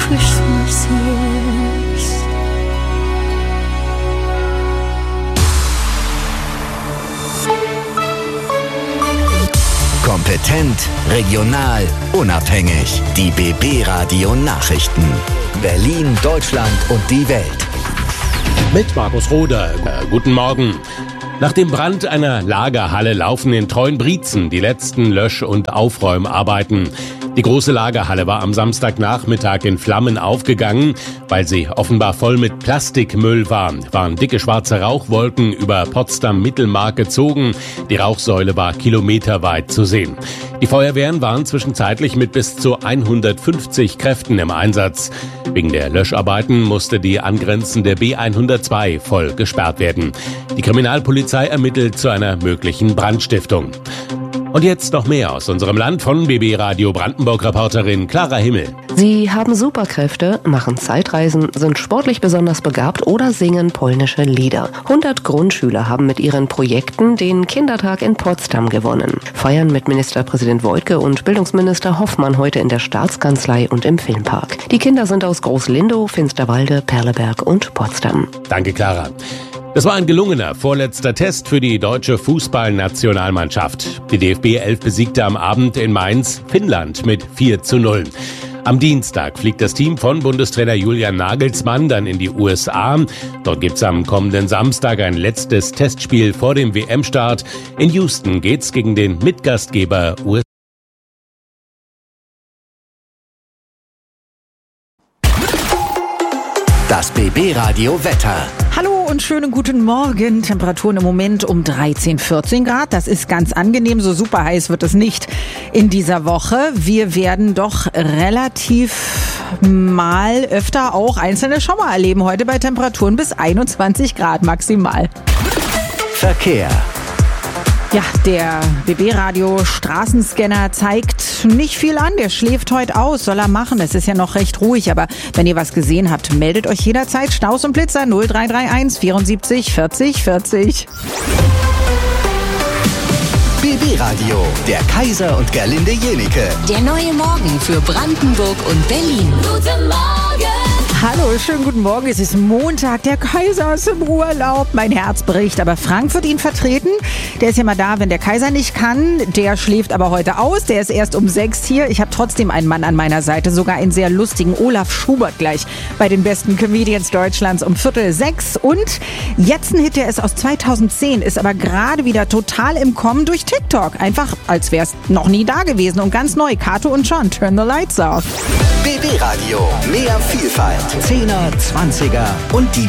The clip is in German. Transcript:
Christmas years. Kompetent, regional, unabhängig. Die BB Radio Nachrichten. Berlin, Deutschland und die Welt. Mit Markus Roder. Guten Morgen. Nach dem Brand einer Lagerhalle laufen in Treuenbrietzen die letzten Lösch- und Aufräumarbeiten. Die große Lagerhalle war am Samstagnachmittag in Flammen aufgegangen. Weil sie offenbar voll mit Plastikmüll war, waren dicke schwarze Rauchwolken über Potsdam-Mittelmark gezogen. Die Rauchsäule war kilometerweit zu sehen. Die Feuerwehren waren zwischenzeitlich mit bis zu 150 Kräften im Einsatz. Wegen der Löscharbeiten musste die angrenzende B102 voll gesperrt werden. Die Kriminalpolizei ermittelt zu einer möglichen Brandstiftung. Und jetzt noch mehr aus unserem Land von BB Radio Brandenburg-Reporterin Clara Himmel. Sie haben Superkräfte, machen Zeitreisen, sind sportlich besonders begabt oder singen polnische Lieder. 100 Grundschüler haben mit ihren Projekten den Kindertag in Potsdam gewonnen. Feiern mit Ministerpräsident Woidke und Bildungsminister Hoffmann heute in der Staatskanzlei und im Filmpark. Die Kinder sind aus Groß-Lindow, Finsterwalde, Perleberg und Potsdam. Danke, Clara. Das war ein gelungener vorletzter Test für die deutsche Fußballnationalmannschaft. Die DFB 11 besiegte am Abend in Mainz Finnland mit 4:0. Am Dienstag fliegt das Team von Bundestrainer Julian Nagelsmann dann in die USA. Dort gibt's am kommenden Samstag ein letztes Testspiel vor dem WM-Start. In Houston geht's gegen den Mitgastgeber USA. Das BB Radio Wetter. Hallo und schönen guten Morgen. Temperaturen im Moment um 13, 14 Grad. Das ist ganz angenehm. So super heiß wird es nicht in dieser Woche. Wir werden doch relativ mal öfter auch einzelne Schauer erleben. Heute bei Temperaturen bis 21 Grad maximal. Verkehr. Ja, der BB-Radio Straßenscanner zeigt nicht viel an. Der schläft heute aus, soll er machen. Es ist ja noch recht ruhig, aber wenn ihr was gesehen habt, meldet euch jederzeit. Staus und Blitzer 0331 74 40 40. BB Radio, der Kaiser und Gerlinde Jenike. Der neue Morgen für Brandenburg und Berlin. Guten Morgen! Hallo, schönen guten Morgen. Es ist Montag. Der Kaiser ist im Urlaub. Mein Herz bricht. Aber Frank wird ihn vertreten. Der ist ja mal da, wenn der Kaiser nicht kann. Der schläft aber heute aus. Der ist erst um 6 hier. Ich habe trotzdem einen Mann an meiner Seite. Sogar einen sehr lustigen Olaf Schubert gleich bei den besten Comedians Deutschlands um 5:45. Und jetzt ein Hit, der ist aus 2010, ist aber gerade wieder total im Kommen durch TikTok. Einfach, als wäre es noch nie da gewesen. Und ganz neu. Kato und John, Turn the Lights Off. BB Radio, mehr Vielfalt. 10er, 20er und die